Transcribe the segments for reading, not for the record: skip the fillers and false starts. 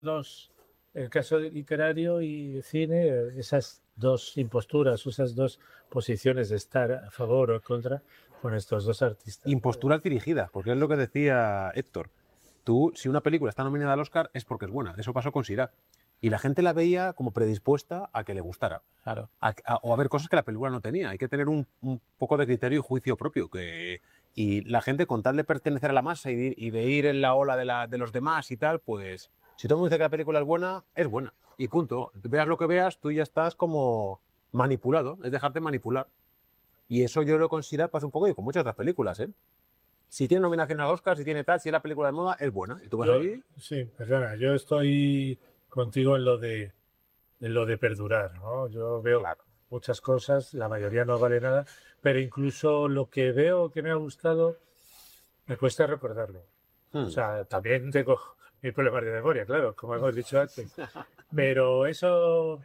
dos, el caso literario y cine, esas dos imposturas, esas dos posiciones de estar a favor o en contra con estos dos artistas. Imposturas dirigidas, porque es lo que decía Héctor. Tú, si una película está nominada al Oscar, es porque es buena. Eso pasó con Sirá. Y la gente la veía como predispuesta a que le gustara. Claro. O a ver cosas que la película no tenía. Hay que tener un poco de criterio y juicio propio. Y la gente, con tal de pertenecer a la masa y de ir en la ola de los demás y tal, pues si todo el mundo dice que la película es buena, es buena. Y punto. Veas lo que veas, tú ya estás como manipulado. Es dejarte manipular. Y eso yo lo considero, pasa un poco y con muchas otras películas, ¿eh? Si tiene nominación al Oscar, si tiene tal, si es la película de moda, es buena. Y tú vas ahí. Sí, perdona, yo estoy contigo en lo de perdurar, ¿no? Yo veo Claro. muchas cosas, la mayoría no vale nada, pero incluso lo que veo que me ha gustado, me cuesta recordarlo. O sea, también tengo mis problemas de memoria, claro, como hemos dicho antes. Pero eso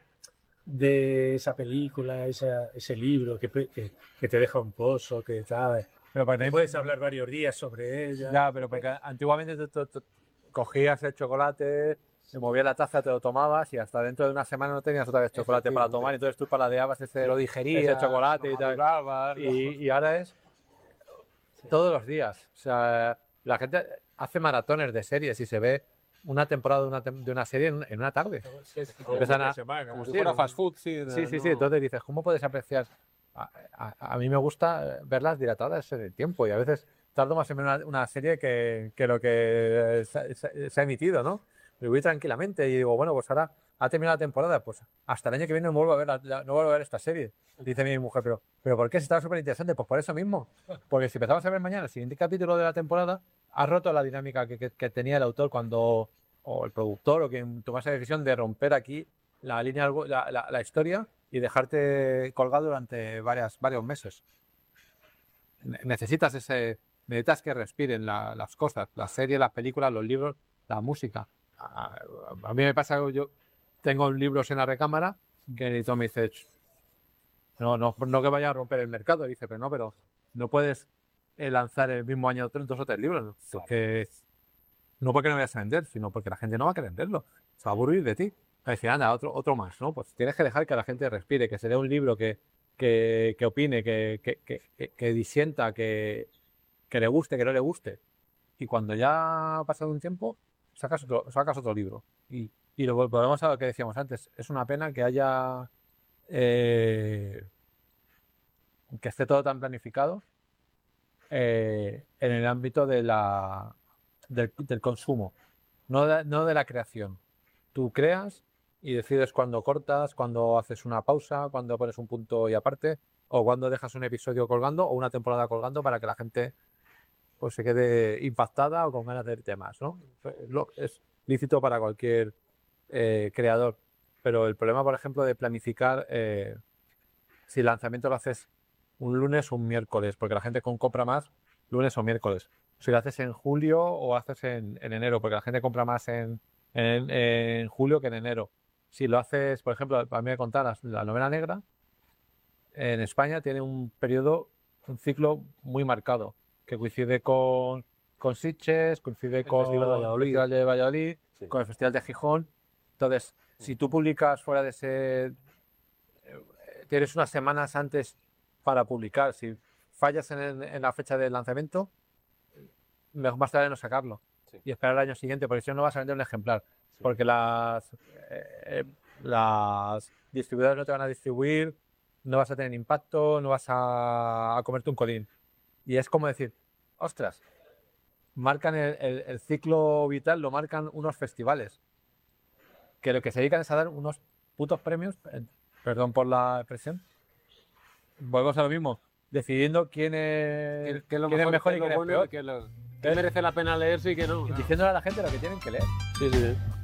de esa película, ese libro que te deja un pozo, que tal. Pero para Puedes hablar varios días sobre ella. Ya, pero porque antiguamente tú cogías el chocolate, te movías la taza, te lo tomabas y hasta dentro de una semana no tenías otra vez chocolate para tomar. Entonces tú paladeabas Lo digerías, ese chocolate y tal. madurabas, Y ahora es todos los días. O sea, la gente hace maratones de series y se ve una temporada de una serie en una tarde. Empiezan a, como si fuera fast food. Sí, sí. Entonces dices, ¿cómo puedes apreciar? A mí me gusta verlas dilatadas en el tiempo y a veces tardo más en ver una serie que lo que se ha emitido, ¿no? Me voy tranquilamente y digo, bueno, pues ahora ha terminado la temporada, pues hasta el año que viene no vuelvo a ver, no vuelvo a ver esta serie. Dice mi mujer, pero ¿por qué? Si estaba súper interesante. Pues por eso mismo. Porque si empezamos a ver mañana el siguiente capítulo de la temporada, ha roto la dinámica que tenía el autor cuando, o el productor, o quien tomase la decisión de romper aquí la línea, la historia y dejarte colgado durante varios meses. Necesitas que respiren las cosas, las series, las películas, los libros, la música. A mí me pasa que yo tengo libros en la recámara que el editor me dice, no que vaya a romper el mercado, dice, pero no puedes lanzar el mismo año 2 o 3 libros, porque no porque no vayas a vender, sino porque la gente no va a querer venderlo, se va a aburrir de ti. A decir, anda, otro más, ¿no? Pues tienes que dejar que la gente respire, que se lea un libro, que opine, que disienta, que le guste, que no le guste. Y cuando ya ha pasado un tiempo, sacas otro libro. Y volvemos a lo que decíamos antes. Es una pena que haya que esté todo tan planificado en el ámbito del consumo, no de la creación. Tú creas y decides cuándo cortas, cuándo haces una pausa, cuándo pones un punto y aparte, o cuándo dejas un episodio colgando o una temporada colgando para que la gente pues se quede impactada o con ganas de ver temas, ¿no? Es lícito para cualquier creador, pero el problema, por ejemplo, de planificar si el lanzamiento lo haces un lunes o un miércoles, porque la gente compra más lunes o miércoles. Si lo haces en julio o haces en enero, porque la gente compra más en julio que en enero. Si lo haces, por ejemplo, para mí me contar la novela negra, en España tiene un ciclo muy marcado, que coincide con Sitges, coincide con el Festival de Valladolid, sí, con el Festival de Gijón. Entonces, si tú publicas fuera de ese... tienes unas semanas antes para publicar. Si fallas en la fecha del lanzamiento, mejor más tarde no sacarlo, sí, y esperar el año siguiente, porque si no, no vas a vender un ejemplar, sí, porque las distribuidoras no te van a distribuir, no vas a tener impacto, no vas a comerte un colín. Y es como decir, ostras, marcan el ciclo vital, lo marcan unos festivales, que lo que se dedican es a dar unos putos premios, perdón por la expresión, volvemos a lo mismo, decidiendo quién es mejor y quién es peor. Que merece la pena leerse y que no. Diciéndole a la gente lo que tienen que leer. Sí.